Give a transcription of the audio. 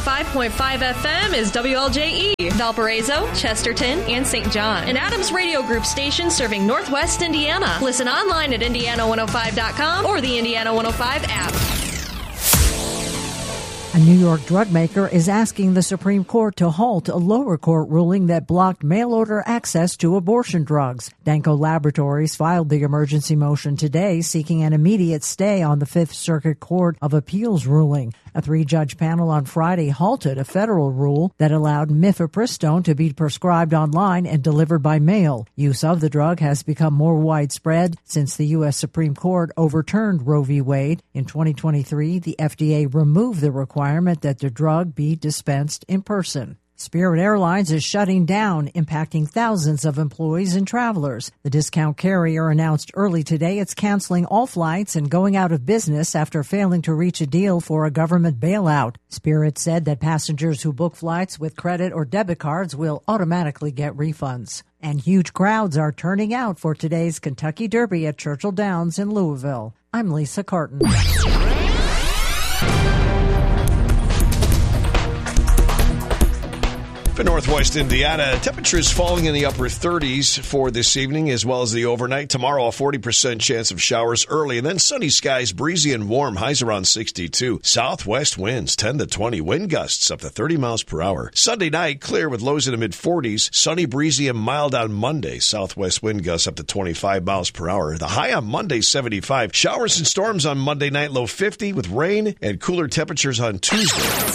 105.5 FM is WLJE, Valparaiso, Chesterton, and St. John. An Adams Radio Group station serving Northwest Indiana. Listen online at Indiana105.com or the Indiana 105 app. A New York drug maker is asking the Supreme Court to halt a lower court ruling that blocked mail-order access to abortion drugs. Danco Laboratories filed the emergency motion today, seeking an immediate stay on the Fifth Circuit Court of Appeals ruling. A 3-judge panel on Friday halted a federal rule that allowed mifepristone to be prescribed online and delivered by mail. Use of the drug has become more widespread since the U.S. Supreme Court overturned Roe v. Wade. In 2023, the FDA removed the requirement that the drug be dispensed in person. Spirit Airlines is shutting down, impacting thousands of employees and travelers. The discount carrier announced early today it's canceling all flights and going out of business after failing to reach a deal for a government bailout. Spirit said that passengers who book flights with credit or debit cards will automatically get refunds. And huge crowds are turning out for today's Kentucky Derby at Churchill Downs in Louisville. I'm Lisa Carton. For Northwest Indiana, temperatures falling in the upper 30s for this evening as well as the overnight. Tomorrow, a 40% chance of showers early, and then sunny skies, breezy and warm, highs around 62. Southwest winds 10 to 20, wind gusts up to 30 miles per hour. Sunday night, clear with lows in the mid-40s, sunny, breezy, and mild on Monday. Southwest wind gusts up to 25 miles per hour. The high on Monday, 75. Showers and storms on Monday night, low 50 with rain and cooler temperatures on Tuesday.